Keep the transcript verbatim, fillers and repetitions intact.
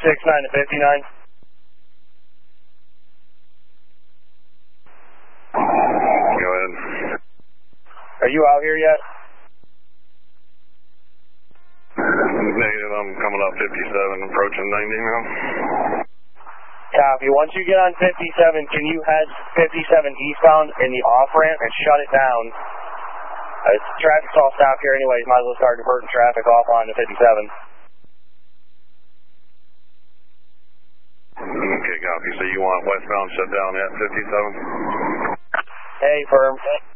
six nine to fifty-nine. Go ahead. Are you out here yet? Negative, I'm coming up fifty-seven, approaching ninety now. Copy. Once you get on fifty-seven, can you head fifty-seven eastbound in the off-ramp and shut it down? Uh, traffic's all stopped here anyways. Might as well start diverting traffic off onto fifty-seven. Okay, copy. So you want westbound shut down at fifty-seven? Hey, firm.